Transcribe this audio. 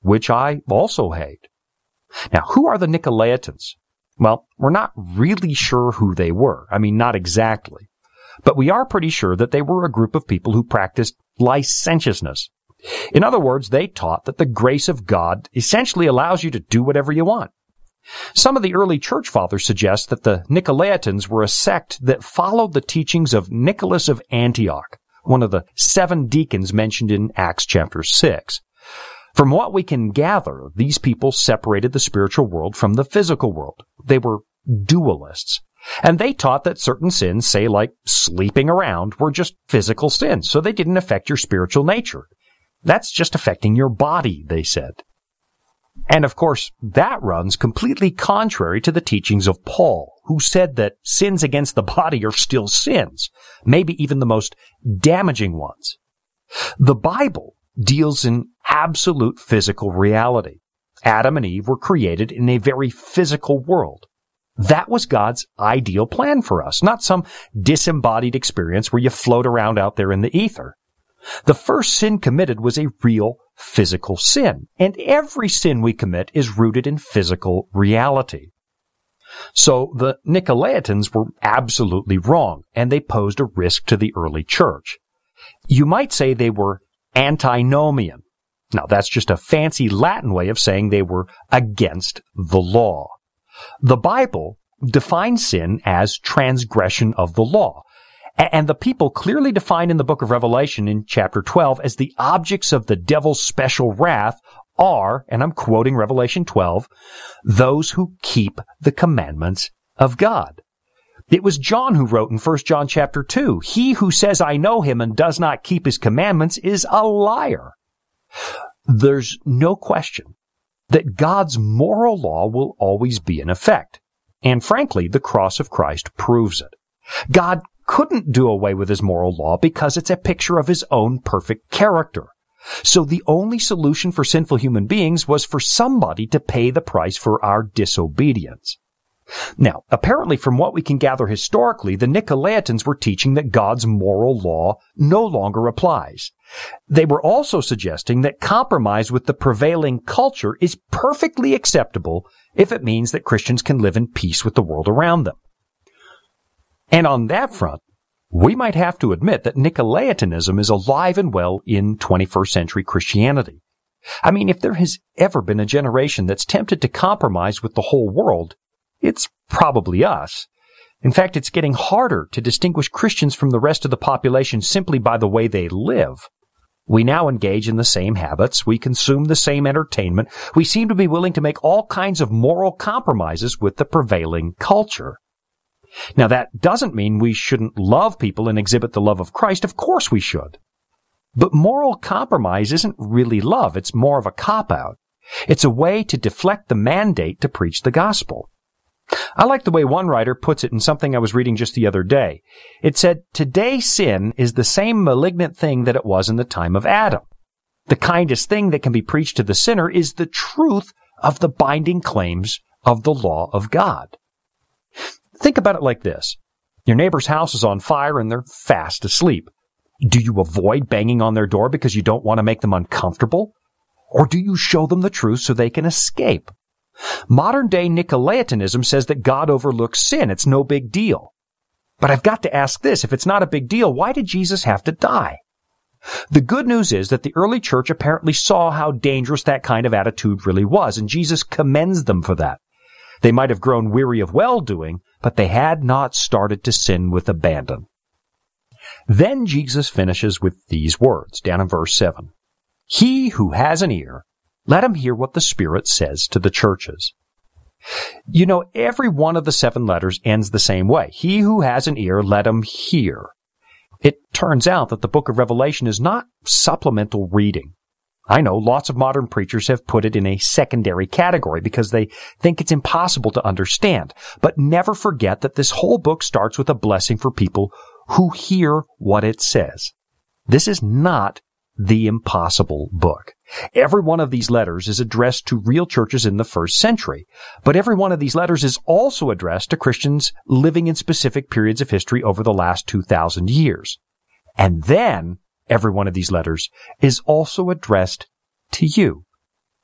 which I also hate. Now, who are the Nicolaitans? Well, we're not really sure who they were. I mean, not exactly. But we are pretty sure that they were a group of people who practiced licentiousness. In other words, they taught that the grace of God essentially allows you to do whatever you want. Some of the early church fathers suggest that the Nicolaitans were a sect that followed the teachings of Nicholas of Antioch, one of the 7 deacons mentioned in Acts chapter 6. From what we can gather, these people separated the spiritual world from the physical world. They were dualists. And they taught that certain sins, say like sleeping around, were just physical sins, so they didn't affect your spiritual nature. That's just affecting your body, they said. And of course, that runs completely contrary to the teachings of Paul, who said that sins against the body are still sins, maybe even the most damaging ones. The Bible deals in absolute physical reality. Adam and Eve were created in a very physical world. That was God's ideal plan for us, not some disembodied experience where you float around out there in the ether. The first sin committed was a real physical sin, and every sin we commit is rooted in physical reality. So the Nicolaitans were absolutely wrong, and they posed a risk to the early church. You might say they were antinomian. Now, that's just a fancy Latin way of saying they were against the law. The Bible defines sin as transgression of the law. And the people clearly defined in the book of Revelation in chapter 12 as the objects of the devil's special wrath are, and I'm quoting Revelation 12, those who keep the commandments of God. It was John who wrote in 1 John chapter 2, "He who says, 'I know him,' and does not keep his commandments is a liar." There's no question that God's moral law will always be in effect. And frankly, the cross of Christ proves it. God couldn't do away with his moral law because it's a picture of his own perfect character. So the only solution for sinful human beings was for somebody to pay the price for our disobedience. Now, apparently from what we can gather historically, the Nicolaitans were teaching that God's moral law no longer applies. They were also suggesting that compromise with the prevailing culture is perfectly acceptable if it means that Christians can live in peace with the world around them. And on that front, we might have to admit that Nicolaitanism is alive and well in 21st century Christianity. I mean, if there has ever been a generation that's tempted to compromise with the whole world, it's probably us. In fact, it's getting harder to distinguish Christians from the rest of the population simply by the way they live. We now engage in the same habits. We consume the same entertainment. We seem to be willing to make all kinds of moral compromises with the prevailing culture. Now, that doesn't mean we shouldn't love people and exhibit the love of Christ. Of course we should. But moral compromise isn't really love. It's more of a cop-out. It's a way to deflect the mandate to preach the gospel. I like the way one writer puts it in something I was reading just the other day. It said, "Today sin is the same malignant thing that it was in the time of Adam. The kindest thing that can be preached to the sinner is the truth of the binding claims of the law of God." Think about it like this. Your neighbor's house is on fire and they're fast asleep. Do you avoid banging on their door because you don't want to make them uncomfortable? Or do you show them the truth so they can escape? Modern-day Nicolaitanism says that God overlooks sin. It's no big deal. But I've got to ask this. If it's not a big deal, why did Jesus have to die? The good news is that the early church apparently saw how dangerous that kind of attitude really was, and Jesus commends them for that. They might have grown weary of well-doing, but they had not started to sin with abandon. Then Jesus finishes with these words, down in verse 7. "He who has an ear, let him hear what the Spirit says to the churches." You know, every one of the 7 letters ends the same way. He who has an ear, let him hear. It turns out that the book of Revelation is not supplemental reading. I know lots of modern preachers have put it in a secondary category because they think it's impossible to understand. But never forget that this whole book starts with a blessing for people who hear what it says. This is not the impossible book. Every one of these letters is addressed to real churches in the first century, but every one of these letters is also addressed to Christians living in specific periods of history over the last 2,000 years. And then every one of these letters is also addressed to you,